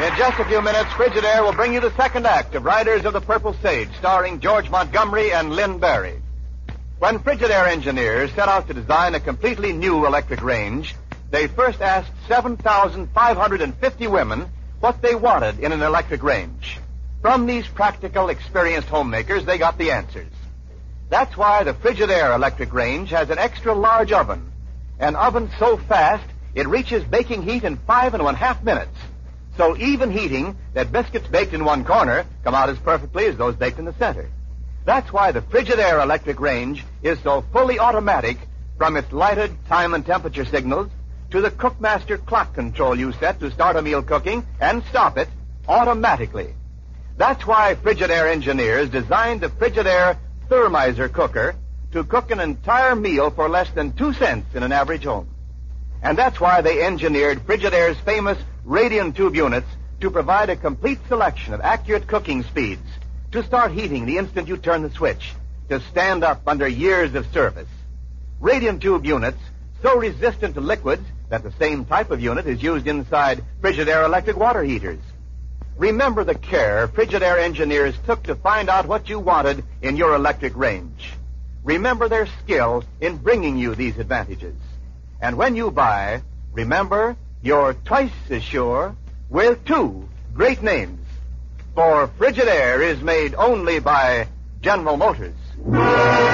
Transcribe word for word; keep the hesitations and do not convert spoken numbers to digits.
In just a few minutes, Frigidaire will bring you the second act of Riders of the Purple Sage, starring George Montgomery and Lynn Barry. When Frigidaire engineers set out to design a completely new electric range, they first asked seven thousand five hundred fifty women what they wanted in an electric range. From these practical, experienced homemakers, they got the answers. That's why the Frigidaire electric range has an extra large oven. An oven so fast, it reaches baking heat in five and one half minutes. So even heating that biscuits baked in one corner come out as perfectly as those baked in the center. That's why the Frigidaire electric range is so fully automatic, from its lighted time and temperature signals to the Cookmaster clock control you set to start a meal cooking and stop it automatically. That's why Frigidaire engineers designed the Frigidaire Thermizer cooker to cook an entire meal for less than two cents in an average home. And that's why they engineered Frigidaire's famous radium tube units to provide a complete selection of accurate cooking speeds, to start heating the instant you turn the switch, to stand up under years of service. Radium tube units so resistant to liquids that the same type of unit is used inside Frigidaire electric water heaters. Remember the care Frigidaire engineers took to find out what you wanted in your electric range. Remember their skill in bringing you these advantages. And when you buy, remember you're twice as sure with two great names. For Frigidaire is made only by General Motors.